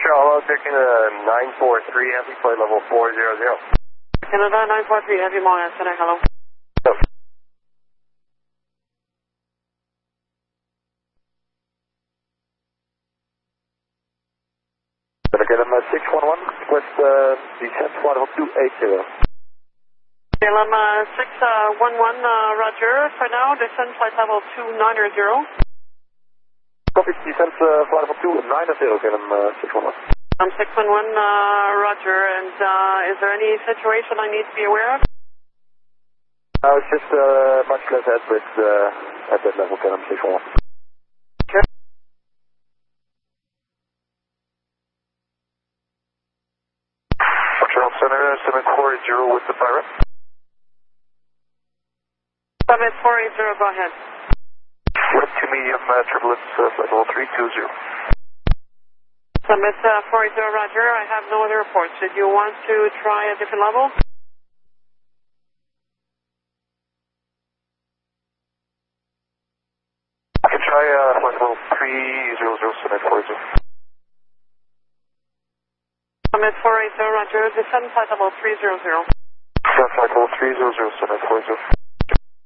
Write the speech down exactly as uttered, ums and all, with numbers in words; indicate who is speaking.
Speaker 1: Charles, taking a nine four three Heavy, flight level four zero zero.
Speaker 2: Canada nine four three Heavy, Montreal Center, hello.
Speaker 1: Yes. Get him six one one, request uh, descent flight level two eight zero.
Speaker 2: K L M uh, six one one, uh, Roger, for now, descend flight level two nine zero.
Speaker 1: Copy, descent uh, flight level two nine zero, get him uh, six one one.
Speaker 2: I'm six one one, uh, Roger, and uh, is there any situation I need to be aware of?
Speaker 1: I was just uh, much less headwind uh, at that level, get him six one one.
Speaker 2: Okay.
Speaker 1: Charles Center, seven four eight zero with the pirate.
Speaker 2: seven four eight zero, go ahead.
Speaker 1: With two medium uh, triplets, uh, flight level three two zero.
Speaker 2: Summit uh, four eight zero, Roger, I have no other reports. Did you want to try a different level?
Speaker 1: I can try uh, flight level three zero zero, seven four eight zero.
Speaker 2: Summit four eight zero, Roger, descend flight level three zero zero.
Speaker 1: Flight level three zero zero, seven four eight zero.